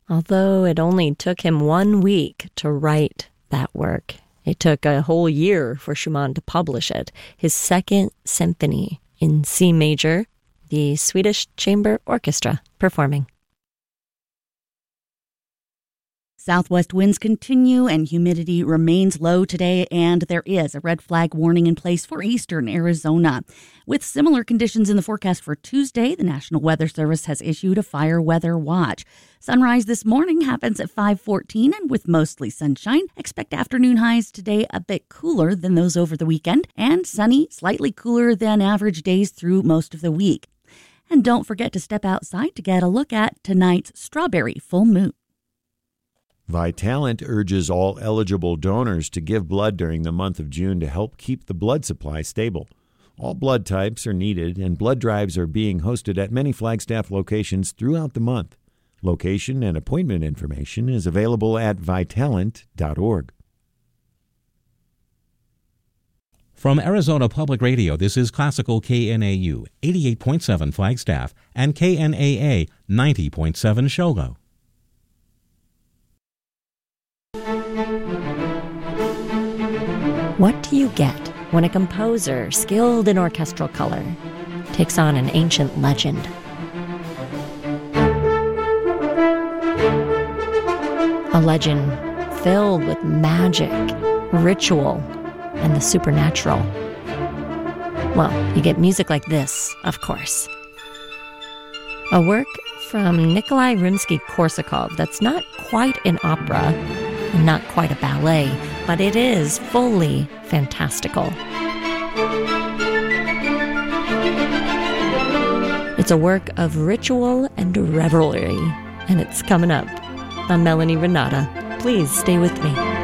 although it only took him 1 week to write that work. It took a whole year for Schumann to publish it, his Second Symphony in C major, the Swedish Chamber Orchestra performing. Southwest winds continue and humidity remains low today, and there is a red flag warning in place for eastern Arizona. With similar conditions in the forecast for Tuesday, the National Weather Service has issued a fire weather watch. Sunrise this morning happens at 5:14, and with mostly sunshine, expect afternoon highs today a bit cooler than those over the weekend, and sunny, slightly cooler than average days through most of the week. And don't forget to step outside to get a look at tonight's strawberry full moon. Vitalant urges all eligible donors to give blood during the month of June to help keep the blood supply stable. All blood types are needed, and blood drives are being hosted at many Flagstaff locations throughout the month. Location and appointment information is available at vitalant.org. From Arizona Public Radio, this is Classical KNAU 88.7 Flagstaff and KNAA 90.7 Shogo. What do you get when a composer skilled in orchestral color takes on an ancient legend? A legend filled with magic, ritual, and the supernatural. Well, you get music like this, of course. A work from Nikolai Rimsky-Korsakov that's not quite an opera and not quite a ballet, but it is fully fantastical. It's a work of ritual and revelry, and it's coming up. I'm Melanie Renata. Please stay with me.